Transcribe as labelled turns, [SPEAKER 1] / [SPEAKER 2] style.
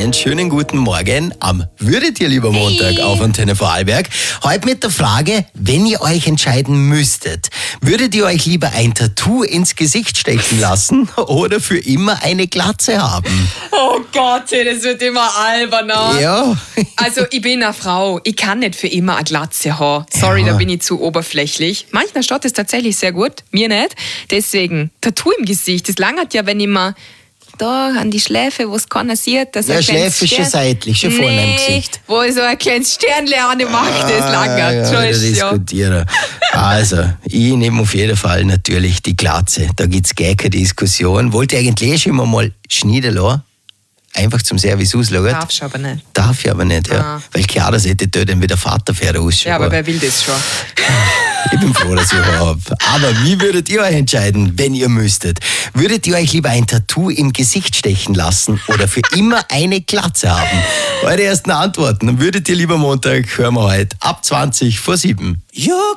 [SPEAKER 1] einen schönen guten Morgen am Würdet ihr lieber Montag auf Antenne Vorarlberg. Heute mit der Frage, wenn ihr euch entscheiden müsstet, würdet ihr euch lieber ein Tattoo ins Gesicht stechen lassen oder für immer eine Glatze haben?
[SPEAKER 2] Oh Gott, das wird immer alberner.
[SPEAKER 1] Ja.
[SPEAKER 2] Also ich bin eine Frau, ich kann nicht für immer eine Glatze haben. Sorry,
[SPEAKER 1] Ja.
[SPEAKER 2] da bin ich zu oberflächlich. Manchmal schaut es tatsächlich sehr gut, mir nicht. Deswegen, Tattoo im Gesicht, das langert ja, wenn ich mir da an die Schläfe, wo es keiner sieht, dass
[SPEAKER 1] Ja,
[SPEAKER 2] ein kleines
[SPEAKER 1] Schläfe schon
[SPEAKER 2] Stern-
[SPEAKER 1] seitlich, schon vorne im Gesicht.
[SPEAKER 2] Wo ich so ein kleines Sternle an die macht, das langert.
[SPEAKER 1] Ja,
[SPEAKER 2] Schon
[SPEAKER 1] da
[SPEAKER 2] ist, ja.
[SPEAKER 1] diskutieren. Also, ich nehme auf jeden Fall natürlich die Glatze. Da gibt es gar keine Diskussion. Wollte ich eigentlich schon mal schneiden lassen. Einfach zum Service ausschauen.
[SPEAKER 2] Darfst aber nicht.
[SPEAKER 1] Darf ich aber nicht, ja.
[SPEAKER 2] Ah.
[SPEAKER 1] Weil klar, das hätte dort dann wieder Vaterpferde ausschauen.
[SPEAKER 2] Ja, aber wer will das schon?
[SPEAKER 1] Ich bin froh, dass ich habe. Aber wie würdet ihr euch entscheiden, wenn ihr müsstet? Würdet ihr euch lieber ein Tattoo im Gesicht stechen lassen oder für immer eine Glatze haben? Eure ersten Antworten. Würdet ihr lieber Montag, hören wir heute ab 20 vor 7.
[SPEAKER 3] You